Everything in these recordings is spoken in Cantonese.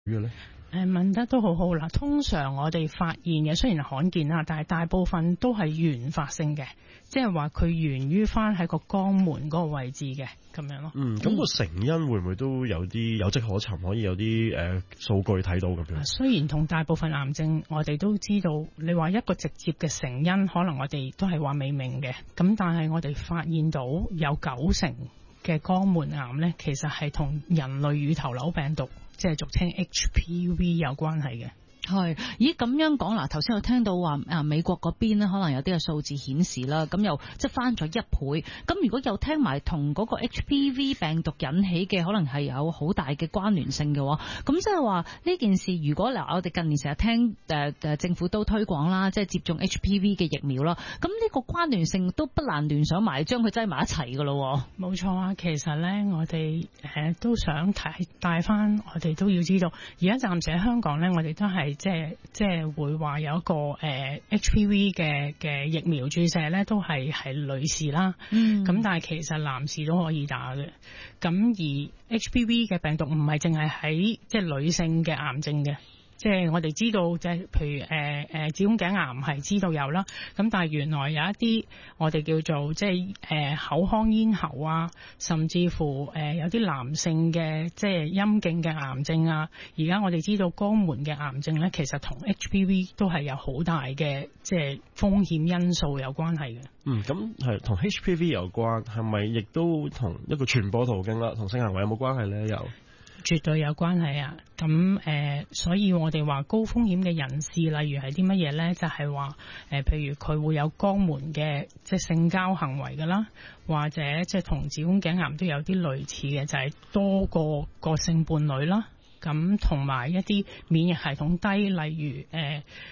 嘅咧？ 問得都好好啦。通常我哋發現嘅雖然係罕見啦，但係大部分都係原發性嘅，即係話佢源於翻喺個肛門嗰個位置嘅咁樣咯。 咁個成因會唔會都有啲有跡可尋，可以有啲數據睇到咁樣？雖然同大部分癌症我哋都知道，你話一個直接嘅成因，可能我哋都係話未明嘅。咁但係我哋發現到有90%嘅肛門癌呢，其實係同人類乳頭瘤病毒，即係俗稱 HPV 有關係嘅。 係，咦咁樣講嗱，頭先我聽到話美國嗰邊咧，可能有啲嘅數字顯示啦，咁又即係翻咗1倍。咁如果又聽埋同嗰個 HPV 病毒引起嘅，可能係有好大嘅關聯性嘅話，咁即係話呢件事，如果嗱我哋近年成日聽政府都推廣啦，即係接種 HPV 嘅疫苗啦，咁呢個關聯性都不難聯想埋，將佢擠埋一齊噶咯。 冇錯啊，其實咧我哋都想帶翻，我哋都要知道，而家暫時喺香港咧，我哋都係。即係會話有一個HPV 嘅疫苗注射咧，都係女士啦。咁但係其實男士都可以打嘅。咁而 HPV 嘅病毒唔係淨係喺即係女性嘅癌症嘅。即係我哋知道，即係譬如子宮頸癌係知道有啦，咁但係原來有一啲我哋叫做即係口腔咽喉啊，甚至乎有啲男性嘅即係陰莖嘅癌症啊，而家我哋知道肛門嘅癌症咧，其實同 HPV 都係有好大嘅即係風險因素有關係嘅。 咁係同 HPV 有關，係咪亦都同一個傳播途徑啦，同性行為有冇關係咧？有。 絕對有關係啊！咁所以我哋話高風險嘅人士，例如係啲乜嘢呢？就係話譬如佢會有肛門嘅即係性交行為㗎啦，或者即係同子宮頸癌都有啲類似嘅，就係多個性伴侶啦。咁同埋一啲免疫系統低，例如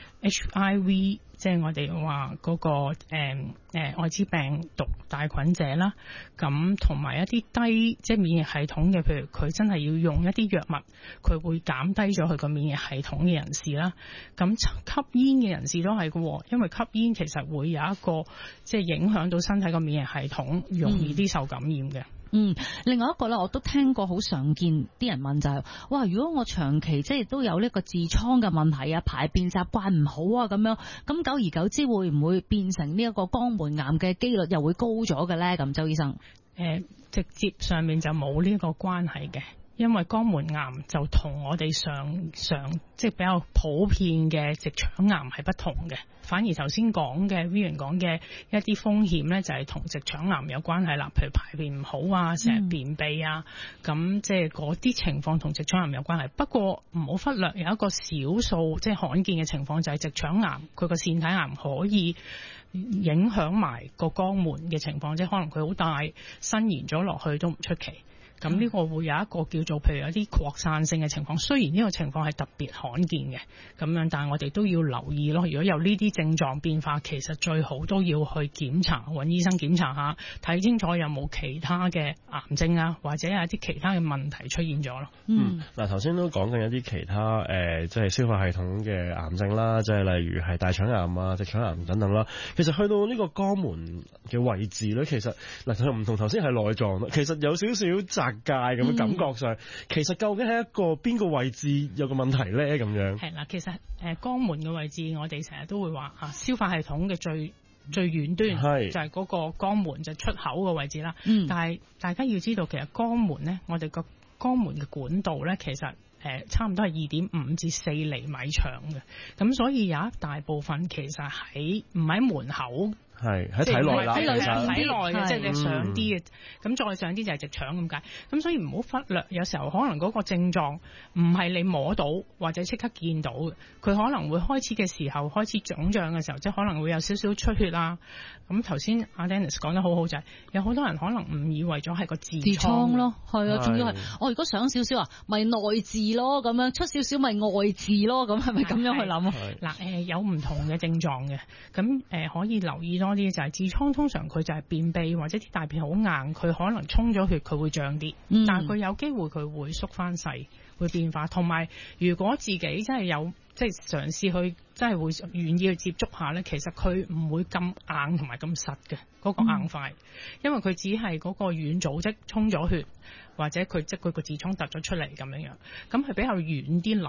HIV， 即係我哋話嗰個愛滋病毒帶菌者啦。咁同埋一啲低即係免疫系統嘅，譬如佢真係要用一啲藥物，佢會減低咗佢個免疫系統嘅人士啦。咁吸煙嘅人士都係嘅，因為吸煙其實會有一個即係影響到身體個免疫系統，容易啲受感染嘅。 另外一個咧，我都聽過好常見啲人問就係，哇！如果我長期即係都有呢個痔瘡嘅問題啊，排便習慣唔好啊，咁樣，咁久而久之會唔會變成呢一個肛門癌嘅機率又會高咗嘅咧？咁周醫生， 直接上面就冇呢個關係嘅。因為肛門癌就同我哋上即係比較普遍嘅直腸癌係不同嘅，反而頭先講嘅 Vivian 講嘅一啲風險咧，就係同直腸癌有關係啦，譬如排便唔好啊，成日便秘啊，咁即係嗰啲情況同直腸癌有關係。不過唔好忽略有一個少數即係罕見嘅情況，就係直腸癌佢個腺體癌可以影響埋個肛門嘅情況，即係可能佢好大伸延咗落去都唔出奇。咁呢個會有一個叫做譬如有啲擴散性嘅情況，雖然呢個情況係特別罕見嘅咁樣，但係我哋都要留意咯。如果有呢啲症狀變化，其實最好都要去檢查，揾醫生檢查下，睇清楚有冇其他嘅癌症啊，或者有一啲其他嘅問題出現咗咯。 嗱頭先都講緊一啲其他即係消化系統嘅癌症啦，即係例如係大腸癌啊、直腸癌等等啦。其實去到呢個肛門嘅位置咧，其實嗱唔同頭先係內臟啦，其實有少少界咁嘅感覺上，其實究竟係一個邊個位置有個問題咧？咁樣係啦，其實肛門嘅位置，我哋成日都會話消化系統嘅最遠端就係嗰個肛門就出口嘅位置啦。但係大家要知道，其實肛門咧，我哋個肛門嘅管道咧，其實差唔多係2.5至4厘米長嘅，咁所以有一大部分其實喺唔喺門口。 係喺體內啦， 體內嘅，即係上啲嘅，咁再上啲就係直腸咁解。咁所以唔好忽略，有時候可能嗰個症狀唔係你摸到或者即刻見到嘅，佢可能會開始嘅時候開始腫脹嘅時候，即係可能會有少少出血啦。咁頭先阿 Dennis 講得好好就係，有好多人可能誤以為咗係個痔瘡咯，係啊，仲要係我如果想少少咪內痔咯，咁樣出少少咪外痔咯，咁係咪咁樣去諗啊？ 嗱有唔同嘅症狀嘅，咁可以留意多啲就係痔瘡，通常佢就係便秘或者啲大便好硬，佢可能沖咗血佢會脹啲，但係佢有機會佢會縮翻細，會變化。同埋如果自己真係有即係嘗試去真係會願意去接觸下咧，其實佢唔會咁硬同埋咁實嘅嗰個硬塊，因為佢只係嗰個軟組織充咗血，或者佢即係佢個痔瘡突咗出嚟咁樣樣，咁係比較軟啲